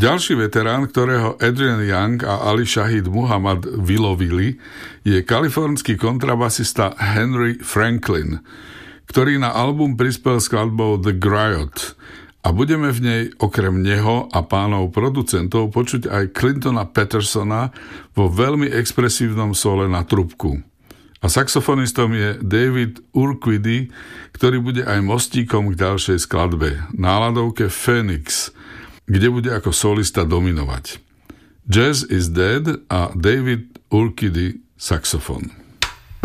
Ďalší veterán, ktorého Adrian Young a Ali Shahid Muhammad vylovili, je kalifornský kontrabasista Henry Franklin, ktorý na album prispel skladbou The Griot a budeme v nej okrem neho a pánov producentov počuť aj Clintona Petersona vo veľmi expresívnom sole na trubku. A saxofonistom je David Urquidi, ktorý bude aj mostíkom k ďalšej skladbe, náladovke Phoenix, kde bude ako solista dominovať. Jazz is Dead a David Urquidi saxofón.